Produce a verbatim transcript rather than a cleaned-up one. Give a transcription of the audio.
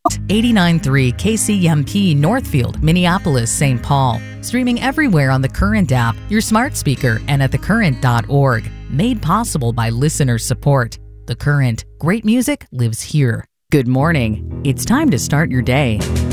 eighty-nine point three K C M P Northfield, Minneapolis, Saint Paul. Streaming everywhere on the Current app, your smart speaker, and at the current dot org. Made possible by listener support. The Current. Great music lives here. Good morning. It's time to start your day.